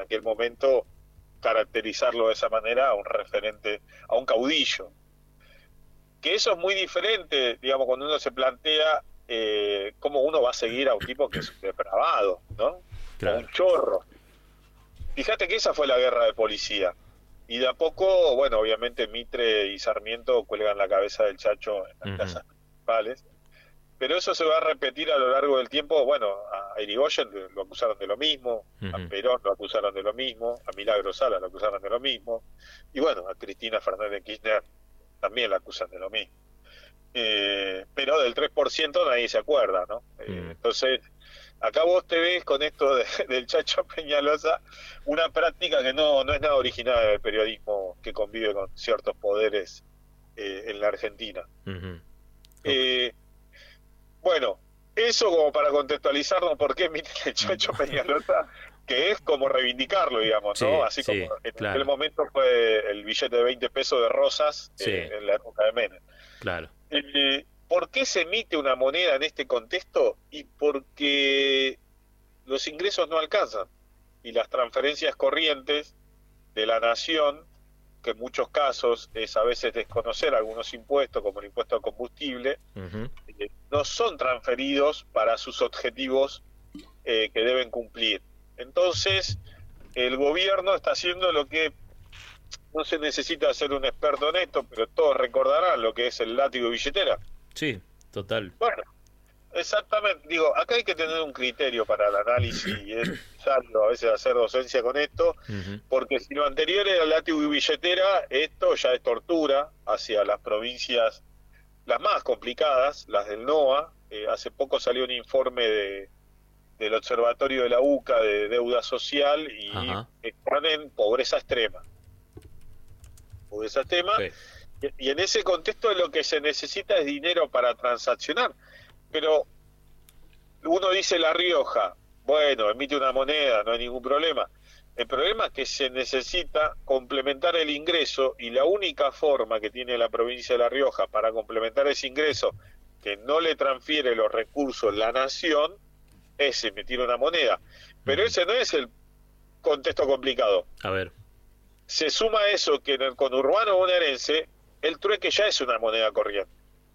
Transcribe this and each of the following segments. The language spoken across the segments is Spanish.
aquel momento caracterizarlo de esa manera a un referente, a un caudillo. Que eso es muy diferente, digamos, cuando uno se plantea cómo uno va a seguir a un tipo que es un depravado, ¿no? Claro. O un chorro. Fíjate que esa fue la guerra de policía. Y de a poco, bueno, obviamente Mitre y Sarmiento cuelgan la cabeza del Chacho en las plazas principales. Pero eso se va a repetir a lo largo del tiempo. Bueno, a Irigoyen lo acusaron de lo mismo, a Perón lo acusaron de lo mismo, a Milagro Sala lo acusaron de lo mismo, y bueno, a Cristina Fernández de Kirchner también la acusan de lo mismo. Pero del 3% nadie se acuerda, ¿no? Entonces, acá vos te ves con esto del Chacho Peñalosa, una práctica que no es nada original del periodismo que convive con ciertos poderes en la Argentina. Bueno, eso como para contextualizarnos por qué emite el Chacho Peñalosa, que es como reivindicarlo, digamos, ¿no? Así como en aquel momento fue el billete de 20 pesos de Rosas en la época de Menem. Claro. ¿Por qué se emite una moneda en este contexto? Y porque los ingresos no alcanzan y las transferencias corrientes de la nación, que en muchos casos es a veces desconocer algunos impuestos, como el impuesto al combustible, no son transferidos para sus objetivos que deben cumplir. Entonces, el gobierno está haciendo lo que no se necesita ser un experto en esto, pero todos recordarán lo que es el látigo billetera. Sí, total. Bueno, exactamente. Digo, acá hay que tener un criterio para el análisis y es necesario a veces hacer docencia con esto, porque si lo anterior era látigo y billetera, esto ya es tortura hacia las provincias las más complicadas, las del NOA. Hace poco salió un informe del Observatorio de la UCA de deuda social y están en pobreza extrema. Y en ese contexto lo que se necesita es dinero para transaccionar. Pero uno dice La Rioja, bueno, emite una moneda, no hay ningún problema. El problema es que se necesita complementar el ingreso, y la única forma que tiene la provincia de La Rioja para complementar ese ingreso, que no le transfiere los recursos la nación, es emitir una moneda. Pero ese no es el contexto complicado. A ver. Se suma a eso que en el conurbano bonaerense el trueque ya es una moneda corriente.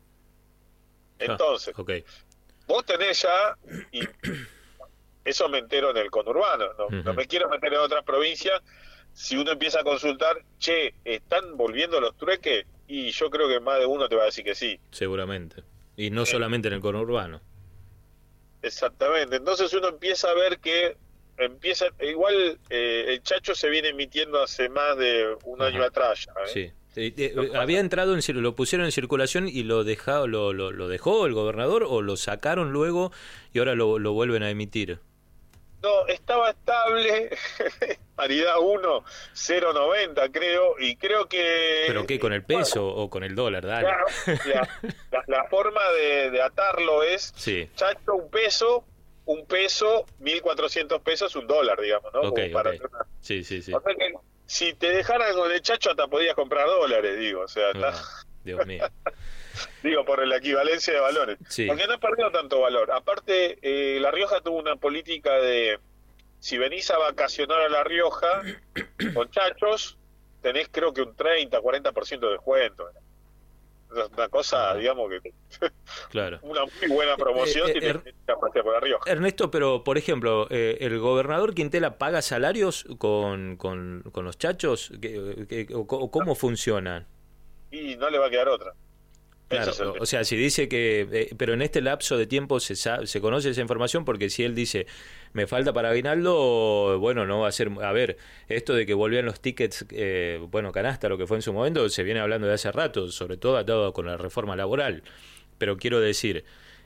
Entonces, vos tenés ya, y eso me entero en el conurbano, no me quiero meter en otras provincias. Si uno empieza a consultar, ¿están volviendo los trueques? Y yo creo que más de uno te va a decir que sí. Seguramente. Y no solamente en el conurbano. Exactamente. Entonces uno empieza a ver que igual el Chacho se viene emitiendo hace más de un año atrás ya, Sí. Había entrado lo pusieron en circulación y lo dejó el gobernador, o lo sacaron luego y ahora lo vuelven a emitir. No, estaba estable, paridad 1, 0.90 creo, y creo que... ¿Pero qué, con el peso o con el dólar? Dale. Claro, la forma de atarlo es, Chacho, un peso, 1.400 pesos, $1, digamos, ¿no? Sí. O sea que si te dejaran con el Chacho hasta podías comprar dólares, digo, o sea, Dios mío. Digo, por la equivalencia de valores. Porque no ha perdido tanto valor. Aparte, La Rioja tuvo una política de, si venís a vacacionar a La Rioja con chachos, tenés creo que un 30-40% de descuento. Es una cosa, digamos que... Claro. Una muy buena promoción si te pasear por La Rioja. Ernesto, pero por ejemplo, ¿el gobernador Quintela paga salarios con los chachos? ¿O cómo funcionan? Y no le va a quedar otra. Claro, o sea, si dice que... pero en este lapso de tiempo se conoce esa información, porque si él dice, me falta para aguinaldo, bueno, no va a ser... A ver, esto de que volvían los tickets, canasta, lo que fue en su momento, se viene hablando de hace rato, sobre todo atado con la reforma laboral. Pero quiero decir...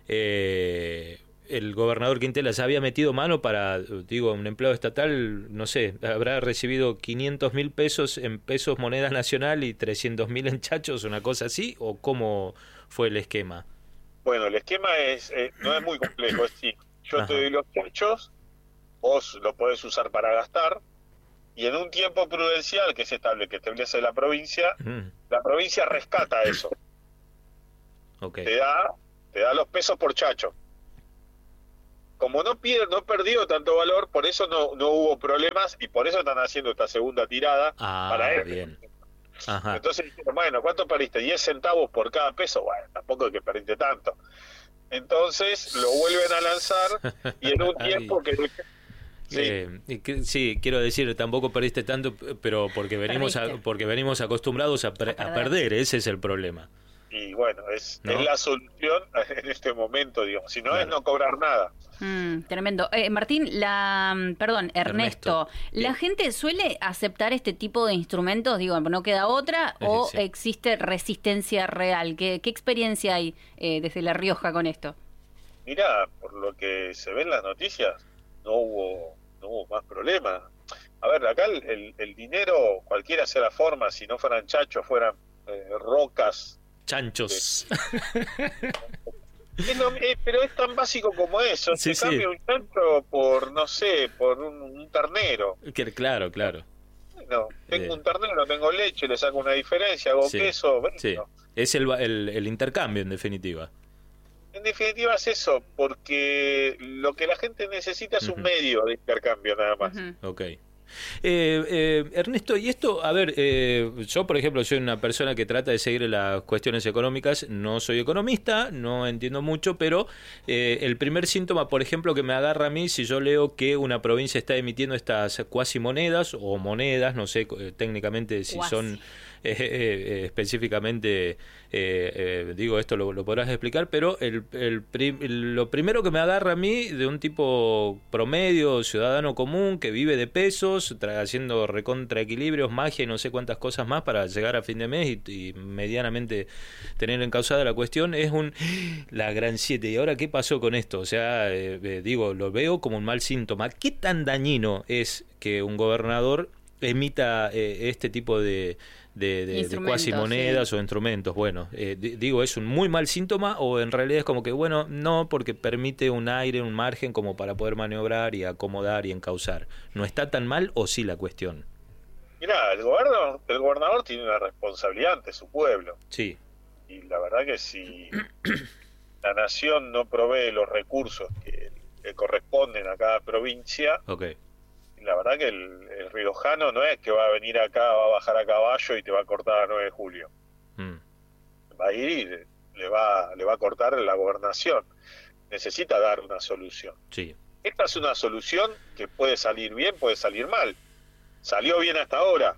el gobernador Quintela se había metido mano para, un empleado estatal, no sé, habrá recibido 500.000 pesos en pesos moneda nacional y 300.000 en chachos, una cosa así, ¿o cómo fue el esquema? Bueno, el esquema no es muy complejo, es decir, yo te doy los chachos, vos lo podés usar para gastar, y en un tiempo prudencial que establece la provincia rescata eso. Te da los pesos por chacho. como no perdió tanto valor, por eso no hubo problemas y por eso están haciendo esta segunda tirada para él. Bien. Ajá. Entonces dijeron, bueno, ¿cuánto perdiste? 10 centavos por cada peso. Bueno, tampoco es que perdiste tanto. Entonces lo vuelven a lanzar y en un tiempo que... Sí, quiero decir, tampoco perdiste tanto, pero porque venimos acostumbrados a perder, ese es el problema. Y bueno, es la solución en este momento, digamos. Si no, claro, es no cobrar nada. Tremendo. Martín, Ernesto, ¿la gente suele aceptar este tipo de instrumentos? Digo, ¿no queda otra? ¿O existe resistencia real? ¿Qué experiencia hay desde La Rioja con esto? Mira, por lo que se ve en las noticias, no hubo más problemas. A ver, acá el dinero, cualquiera sea la forma, si no fueran chachos, fueran rocas, chanchos. Pero es tan básico como eso. Se cambia un chancho por, no sé, por un ternero. Claro. No, tengo un ternero, tengo leche, le saco una diferencia, hago queso. Sí. Es el intercambio, en definitiva. En definitiva es eso, porque lo que la gente necesita es un medio de intercambio nada más. Ok. Ernesto, y esto, a ver, yo por ejemplo soy una persona que trata de seguir las cuestiones económicas, no soy economista, no entiendo mucho, pero el primer síntoma, por ejemplo, que me agarra a mí, si yo leo que una provincia está emitiendo estas cuasimonedas o monedas, no sé técnicamente si son específicamente, digo, esto lo podrás explicar, pero lo primero que me agarra a mí de un tipo promedio, ciudadano común, que vive de pesos, haciendo recontraequilibrios, magia y no sé cuántas cosas más para llegar a fin de mes y medianamente tener encauzada la cuestión, es la gran 7. ¿Y ahora qué pasó con esto? O sea, digo, lo veo como un mal síntoma. ¿Qué tan dañino es que un gobernador emita este tipo de cuasimonedas o instrumentos? Bueno, digo, ¿es un muy mal síntoma o en realidad es como que, bueno, no, porque permite un aire, un margen como para poder maniobrar y acomodar y encauzar? ¿No está tan mal o sí la cuestión? Mirá, el gobernador tiene una responsabilidad ante su pueblo. Sí. Y la verdad que si la nación no provee los recursos que corresponden a cada provincia... Okay. La verdad que el riojano no es que va a venir acá, va a bajar a caballo y te va a cortar a 9 de julio. Va a ir y le va a cortar la gobernación. Necesita dar una solución. Sí. Esta es una solución que puede salir bien, puede salir mal. Salió bien hasta ahora.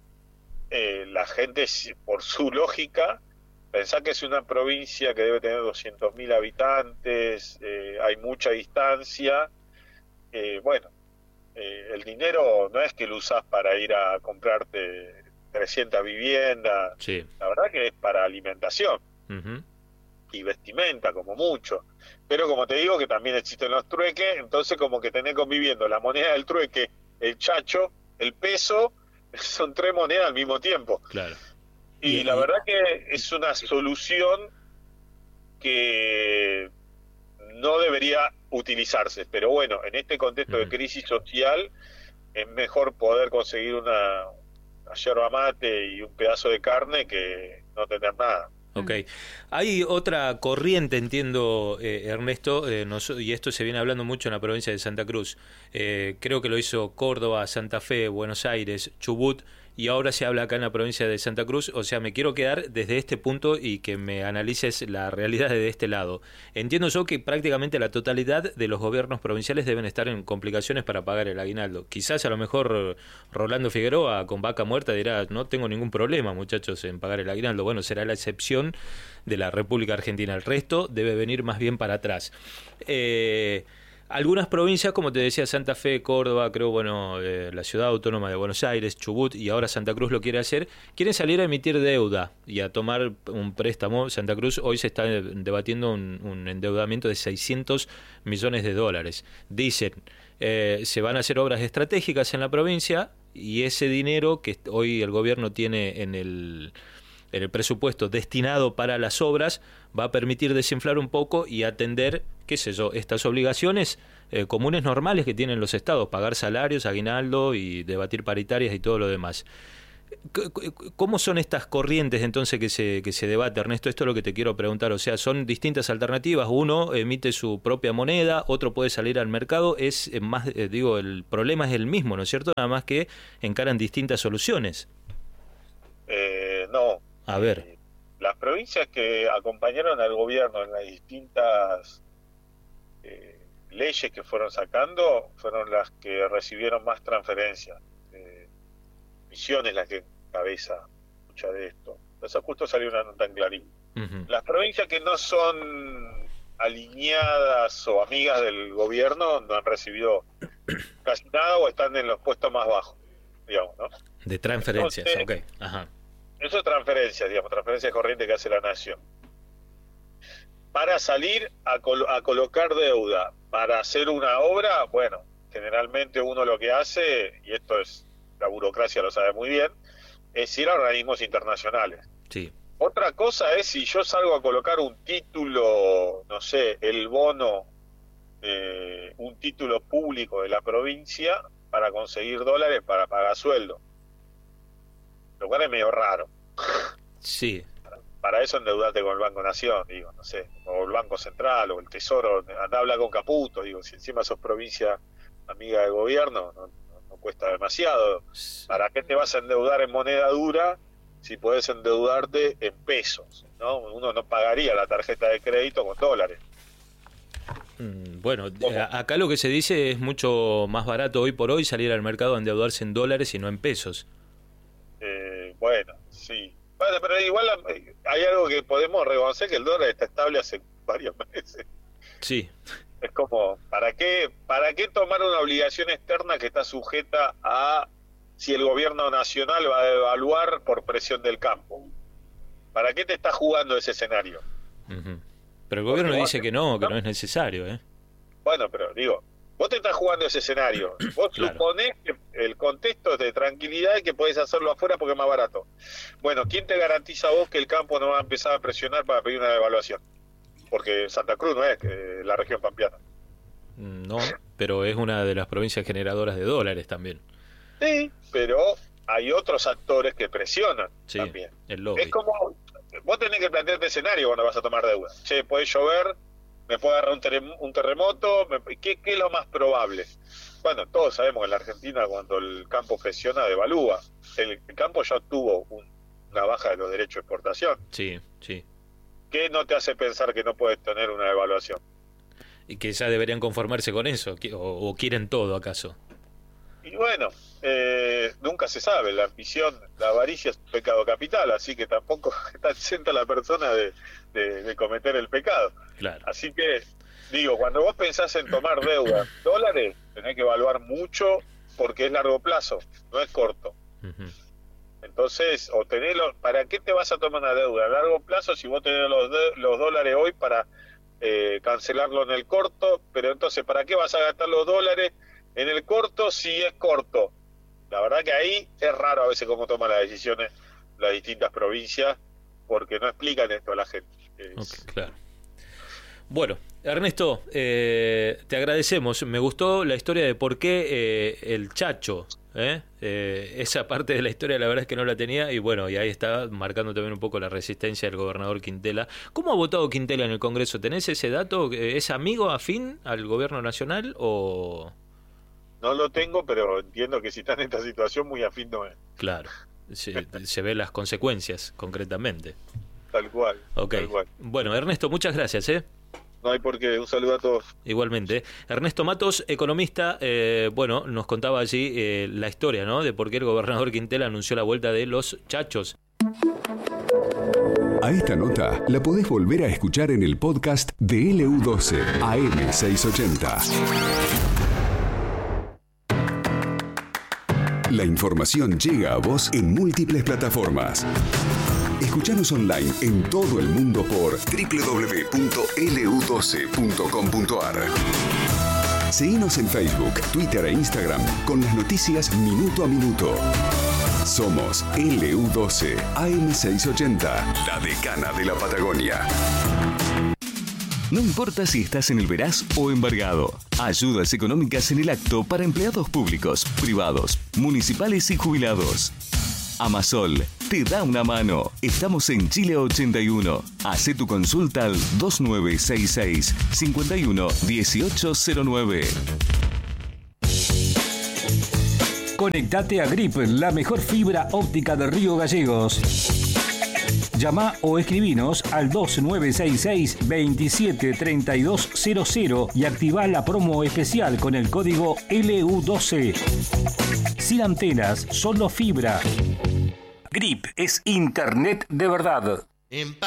La gente, por su lógica, pensá que es una provincia que debe tener 200.000 habitantes, hay mucha distancia. Bueno, el dinero no es que lo usás para ir a comprarte 300 viviendas, sí. La verdad que es para alimentación y vestimenta como mucho, pero como te digo que también existen los trueques, entonces como que tenés conviviendo la moneda del trueque, el chacho, el peso, son 3 monedas al mismo tiempo. Claro. Y la verdad que es una solución que no debería utilizarse, pero bueno, en este contexto de crisis social es mejor poder conseguir una yerba mate y un pedazo de carne que no tener nada. Ok. Hay otra corriente, entiendo, Ernesto, y esto se viene hablando mucho en la provincia de Santa Cruz. Creo que lo hizo Córdoba, Santa Fe, Buenos Aires, Chubut, y ahora se habla acá en la provincia de Santa Cruz. O sea, me quiero quedar desde este punto y que me analices la realidad de este lado. Entiendo yo que prácticamente la totalidad de los gobiernos provinciales deben estar en complicaciones para pagar el aguinaldo. Quizás a lo mejor Rolando Figueroa con vaca muerta dirá, no tengo ningún problema, muchachos, en pagar el aguinaldo. Bueno, será la excepción de la República Argentina. El resto debe venir más bien para atrás. Algunas provincias, como te decía, Santa Fe, Córdoba, creo, bueno, la Ciudad Autónoma de Buenos Aires, Chubut, y ahora Santa Cruz lo quiere hacer, quieren salir a emitir deuda y a tomar un préstamo. Santa Cruz hoy se está debatiendo un endeudamiento de $600 millones. Dicen, se van a hacer obras estratégicas en la provincia y ese dinero que hoy el gobierno tiene en el presupuesto destinado para las obras va a permitir desinflar un poco y atender, qué sé yo, estas obligaciones comunes normales que tienen los estados, pagar salarios, aguinaldo y debatir paritarias y todo lo demás. ¿Cómo son estas corrientes entonces que se debate, Ernesto? Esto es lo que te quiero preguntar. O sea, son distintas alternativas. Uno emite su propia moneda, otro puede salir al mercado. Es más, el problema es el mismo, ¿no es cierto? Nada más que encaran distintas soluciones. No. A ver. Las provincias que acompañaron al gobierno en las distintas leyes que fueron sacando fueron las que recibieron más transferencias. Misiones las que cabeza mucha de esto. Entonces justo salió una nota en Clarín. Uh-huh. Las provincias que no son alineadas o amigas del gobierno no han recibido casi nada o están en los puestos más bajos, digamos, ¿no? De transferencias. Entonces, ok. Ajá. Eso es transferencias, digamos, transferencias corrientes que hace la nación. Para salir a colocar deuda, para hacer una obra, bueno, generalmente uno lo que hace, y esto es, la burocracia lo sabe muy bien, es ir a organismos internacionales. Sí. Otra cosa es si yo salgo a colocar un título, no sé, el bono, un título público de la provincia para conseguir dólares para pagar sueldo. Lo cual es medio raro. Sí. Para eso endeudate con el Banco Nación, digo, no sé, o el Banco Central, o el Tesoro, anda a hablar con Caputo, digo, si encima sos provincia amiga del gobierno, no cuesta demasiado. ¿Para qué te vas a endeudar en moneda dura si podés endeudarte en pesos? ¿No? Uno no pagaría la tarjeta de crédito con dólares. Bueno, acá lo que se dice es mucho más barato hoy por hoy salir al mercado a endeudarse en dólares y no en pesos. Bueno, sí. Bueno, pero igual hay algo que podemos reconocer, que el dólar está estable hace varios meses. Sí. Es como, ¿para qué tomar una obligación externa que está sujeta a si el gobierno nacional va a devaluar por presión del campo? ¿Para qué te estás jugando ese escenario? Uh-huh. Pero el gobierno dice que no es necesario, ¿eh? Bueno, pero digo, vos te estás jugando ese escenario. Vos claro. Suponés que el contexto es de tranquilidad y que podés hacerlo afuera porque es más barato. Bueno, ¿quién te garantiza a vos que el campo no va a empezar a presionar para pedir una devaluación? Porque Santa Cruz no es la región pampeana. No, pero es una de las provincias generadoras de dólares también. Sí, pero hay otros actores que presionan también. El lobby. Es como, vos tenés que plantearte escenario cuando vas a tomar deuda. Che, puede llover, me puede agarrar un terremoto, ¿qué es lo más probable? Bueno, todos sabemos que en la Argentina cuando el campo presiona, devalúa. El campo ya tuvo una baja de los derechos de exportación. Sí, sí. ¿Qué no te hace pensar que no puedes tener una devaluación? Y que ya deberían conformarse con eso, o quieren todo, ¿acaso? Y bueno, nunca se sabe, la ambición, la avaricia es un pecado capital, así que tampoco está exenta la persona de cometer el pecado. Claro. Así que, digo, cuando vos pensás en tomar deuda, dólares, tenés que evaluar mucho porque es largo plazo, no es corto. Uh-huh. Entonces, ¿para qué te vas a tomar una deuda a largo plazo si vos tenés los dólares hoy para cancelarlo en el corto? Pero entonces, ¿para qué vas a gastar los dólares en el corto si es corto? La verdad que ahí es raro a veces cómo toman las decisiones las distintas provincias, porque no explican esto a la gente. Okay, claro. Bueno, Ernesto, te agradecemos. Me gustó la historia de por qué el Chacho, esa parte de la historia la verdad es que no la tenía, y bueno, y ahí está marcando también un poco la resistencia del gobernador Quintela. ¿Cómo ha votado Quintela en el Congreso? ¿Tenés ese dato? ¿Es amigo afín al gobierno nacional o...? No lo tengo, pero entiendo que si está en esta situación muy afín no es. Claro, se ven las consecuencias concretamente. Tal cual. Okay. Tal cual. Bueno, Ernesto, muchas gracias, No hay por qué. Un saludo a todos. Igualmente. Ernesto Matos, economista, bueno, nos contaba allí la historia, ¿no? De por qué el gobernador Quintela anunció la vuelta de los chachos. A esta nota la podés volver a escuchar en el podcast de LU12 AM680. La información llega a vos en múltiples plataformas. Escuchanos online en todo el mundo por www.lu12.com.ar. Seguinos en Facebook, Twitter e Instagram con las noticias minuto a minuto. Somos LU12 AM680, la decana de la Patagonia. No importa si estás en el Veraz o embargado. Ayudas económicas en el acto para empleados públicos, privados, municipales y jubilados. Amasol te da una mano. Estamos en Chile 81. Hacé tu consulta al 2966 51 1809. Conectate a Grip, la mejor fibra óptica de Río Gallegos. Llama o escribinos al 2966 273200 y activa la promo especial con el código LU12. Sin antenas, solo fibra. Grip es internet de verdad.